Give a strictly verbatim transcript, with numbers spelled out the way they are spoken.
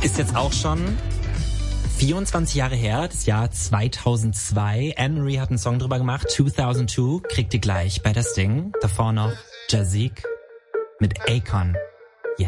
Ist jetzt auch schon vierundzwanzig Jahre her, das Jahr zweitausendzwei. Anne-Marie hat einen Song drüber gemacht, zweitausendzwei, kriegt ihr gleich bei das Ding. Davor noch Jazik mit Akon.